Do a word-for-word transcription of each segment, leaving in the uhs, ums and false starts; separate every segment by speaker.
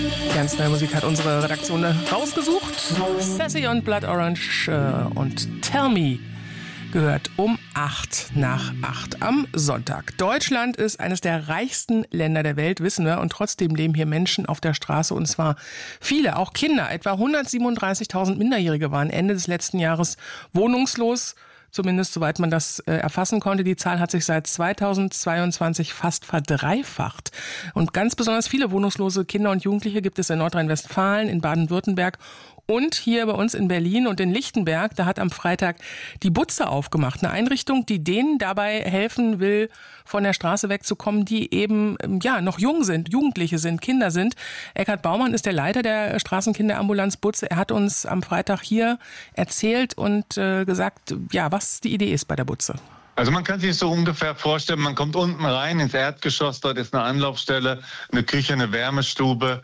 Speaker 1: Ganz neue Musik hat unsere Redaktion rausgesucht. Sassy und Blood Orange äh, und Tell Me gehört um acht nach acht am Sonntag. Deutschland ist eines der reichsten Länder der Welt, wissen wir. Und trotzdem leben hier Menschen auf der Straße. Und zwar viele, auch Kinder. Etwa hundertsiebenunddreißigtausend Minderjährige waren Ende des letzten Jahres wohnungslos. Zumindest soweit man das äh, erfassen konnte. Die Zahl hat sich seit zweitausendzweiundzwanzig fast verdreifacht. Und ganz besonders viele wohnungslose Kinder und Jugendliche gibt es in Nordrhein-Westfalen, in Baden-Württemberg und hier bei uns in Berlin und in Lichtenberg. Da hat am Freitag die Butze aufgemacht. Eine Einrichtung, die denen dabei helfen will, von der Straße wegzukommen, die eben ja noch jung sind, Jugendliche sind, Kinder sind. Eckhard Baumann ist der Leiter der Straßenkinderambulanz Butze. Er hat uns am Freitag hier erzählt und äh, gesagt, ja, was die Idee ist bei der Butze.
Speaker 2: Also man kann sich so ungefähr vorstellen, man kommt unten rein ins Erdgeschoss, dort ist eine Anlaufstelle, eine Küche, eine Wärmestube.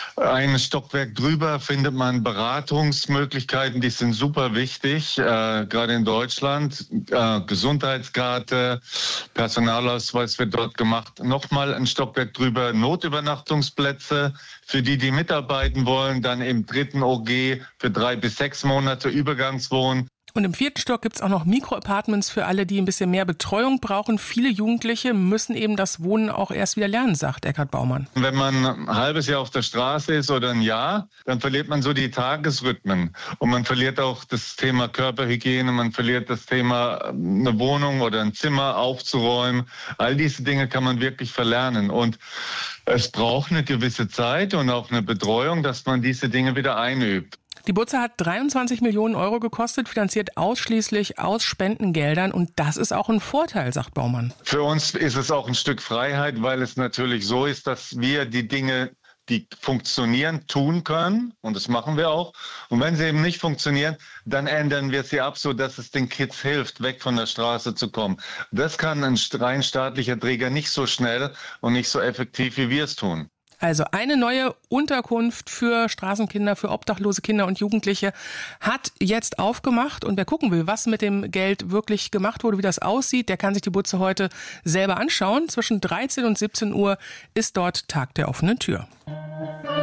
Speaker 2: Ein Stockwerk drüber findet man Beratungsmöglichkeiten, die sind super wichtig, äh, gerade in Deutschland. Äh, Gesundheitskarte, Personalausweis wird dort gemacht. Nochmal ein Stockwerk drüber, Notübernachtungsplätze für die, die mitarbeiten wollen. Dann im dritten O G für drei bis sechs Monate Übergangswohnen.
Speaker 1: Und im vierten Stock gibt es auch noch Mikroapartments für alle, die ein bisschen mehr Betreuung brauchen. Viele Jugendliche müssen eben das Wohnen auch erst wieder lernen, sagt Eckhard Baumann.
Speaker 2: Wenn man ein halbes Jahr auf der Straße ist oder ein Jahr, dann verliert man so die Tagesrhythmen. Und man verliert auch das Thema Körperhygiene, man verliert das Thema, eine Wohnung oder ein Zimmer aufzuräumen. All diese Dinge kann man wirklich verlernen. Und es braucht eine gewisse Zeit und auch eine Betreuung, dass man diese Dinge wieder einübt.
Speaker 1: Die Butze hat dreiundzwanzig Millionen Euro gekostet, finanziert ausschließlich aus Spendengeldern. Und das ist auch ein Vorteil, sagt Baumann.
Speaker 2: Für uns ist es auch ein Stück Freiheit, weil es natürlich so ist, dass wir die Dinge, die funktionieren, tun können. Und das machen wir auch. Und wenn sie eben nicht funktionieren, dann ändern wir sie ab, sodass es den Kids hilft, weg von der Straße zu kommen. Das kann ein rein staatlicher Träger nicht so schnell und nicht so effektiv, wie wir es tun.
Speaker 1: Also eine neue Unterkunft für Straßenkinder, für obdachlose Kinder und Jugendliche hat jetzt aufgemacht. Und wer gucken will, was mit dem Geld wirklich gemacht wurde, wie das aussieht, der kann sich die Butze heute selber anschauen. Zwischen dreizehn und siebzehn Uhr ist dort Tag der offenen Tür.